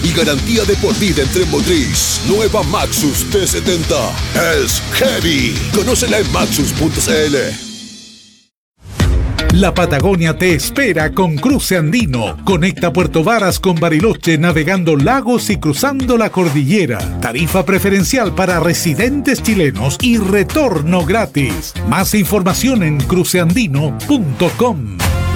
y garantía de por vida en tren motriz. Nueva Maxus T70 es heavy. Conócela en maxus.cl. La Patagonia te espera con Cruce Andino. Conecta Puerto Varas con Bariloche navegando lagos y cruzando la cordillera. Tarifa preferencial para residentes chilenos y retorno gratis. Más información en cruceandino.com.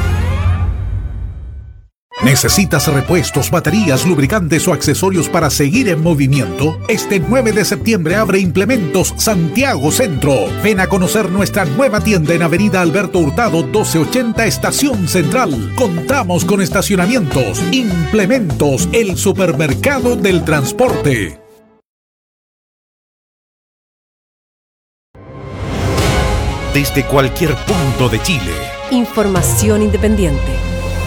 ¿Necesitas repuestos, baterías, lubricantes o accesorios para seguir en movimiento? Este 9 de septiembre abre Implementos Santiago Centro. Ven a conocer nuestra nueva tienda en Avenida Alberto Hurtado 1280 Estación Central. Contamos con estacionamientos. Implementos, el supermercado del transporte. Desde cualquier punto de Chile. Información independiente.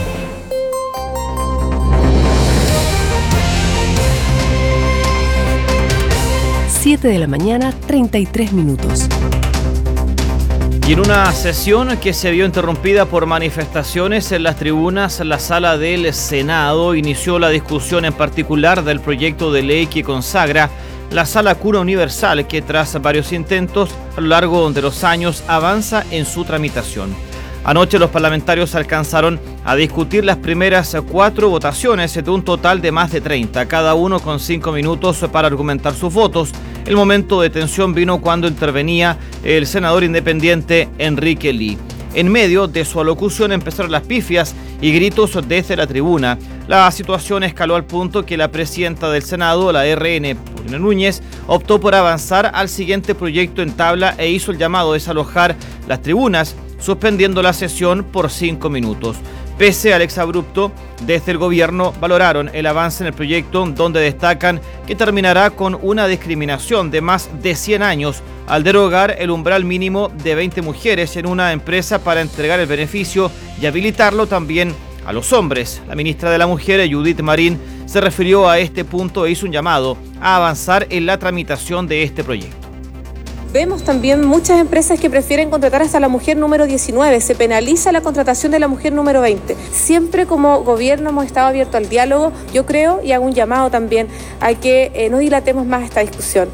7 de la mañana, 33 minutos. Y en una sesión que se vio interrumpida por manifestaciones en las tribunas, la sala del Senado inició la discusión en particular del proyecto de ley que consagra la Sala Cuna Universal, que tras varios intentos a lo largo de los años avanza en su tramitación. Anoche los parlamentarios alcanzaron a discutir las primeras 4 votaciones de un total de más de 30, cada uno con 5 minutos para argumentar sus votos. El momento de tensión vino cuando intervenía el senador independiente Enrique Lee. En medio de su alocución empezaron las pifias y gritos desde la tribuna. La situación escaló al punto que la presidenta del Senado, la RN, Paulina Núñez, optó por avanzar al siguiente proyecto en tabla e hizo el llamado a desalojar las tribunas, suspendiendo la sesión por 5 minutos. Pese al exabrupto, desde el gobierno valoraron el avance en el proyecto, donde destacan que terminará con una discriminación de más de 100 años al derogar el umbral mínimo de 20 mujeres en una empresa para entregar el beneficio y habilitarlo también a los hombres. La ministra de la Mujer, Judith Marín, se refirió a este punto e hizo un llamado a avanzar en la tramitación de este proyecto. Vemos también muchas empresas que prefieren contratar hasta la mujer número 19. Se penaliza la contratación de la mujer número 20. Siempre como gobierno hemos estado abiertos al diálogo, yo creo, y hago un llamado también a que no dilatemos más esta discusión.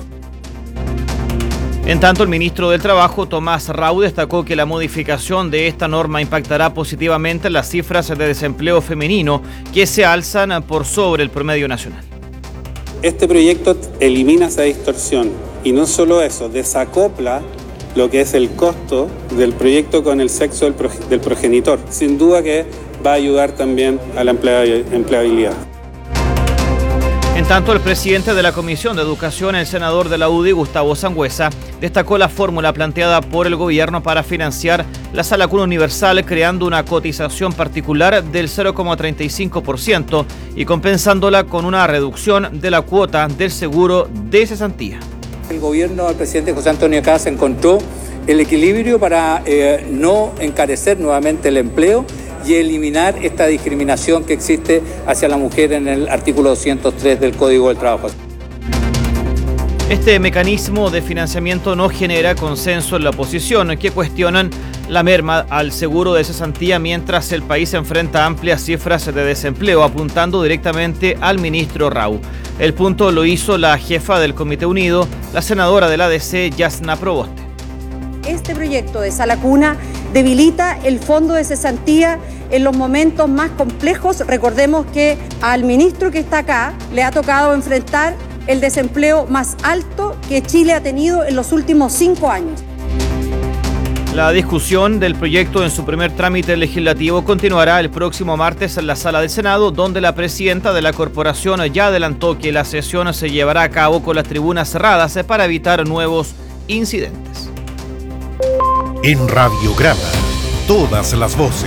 En tanto, el ministro del Trabajo, Tomás Rau, destacó que la modificación de esta norma impactará positivamente las cifras de desempleo femenino, que se alzan por sobre el promedio nacional. Este proyecto elimina esa distorsión y no solo eso, desacopla lo que es el costo del proyecto con el sexo del progenitor. Sin duda que va a ayudar también a la empleabilidad. En tanto, el presidente de la Comisión de Educación, el senador de la UDI, Gustavo Sangüesa, destacó la fórmula planteada por el gobierno para financiar la Sala Cuna Universal, creando una cotización particular del 0,35% y compensándola con una reducción de la cuota del seguro de cesantía. El gobierno del presidente José Antonio Caz encontró el equilibrio para no encarecer nuevamente el empleo y eliminar esta discriminación que existe hacia la mujer en el artículo 203 del Código del Trabajo. Este mecanismo de financiamiento no genera consenso en la oposición, que cuestionan la merma al seguro de cesantía mientras el país enfrenta amplias cifras de desempleo, apuntando directamente al ministro Rau. El punto lo hizo la jefa del Comité Unido, la senadora de la ADC, Yasna Proboste. Este proyecto de Sala Cuna debilita el fondo de cesantía en los momentos más complejos. Recordemos que al ministro que está acá le ha tocado enfrentar el desempleo más alto que Chile ha tenido en los últimos 5 años. La discusión del proyecto en su primer trámite legislativo continuará el próximo martes en la sala del Senado, donde la presidenta de la corporación ya adelantó que la sesión se llevará a cabo con las tribunas cerradas para evitar nuevos incidentes. En Radiograma, todas las voces.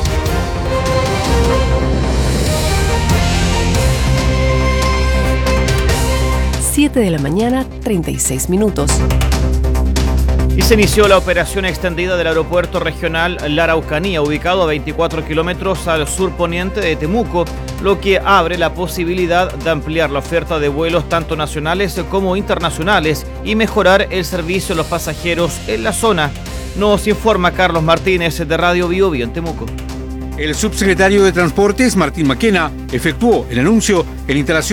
Siete de la mañana, 36 minutos. Y se inició la operación extendida del aeropuerto regional La Araucanía, ubicado a 24 kilómetros al sur poniente de Temuco, lo que abre la posibilidad de ampliar la oferta de vuelos tanto nacionales como internacionales y mejorar el servicio a los pasajeros en la zona. Nos informa Carlos Martínez de Radio Bio Bio en Temuco. El subsecretario de Transportes, Martín Maquena, efectuó el anuncio en instalación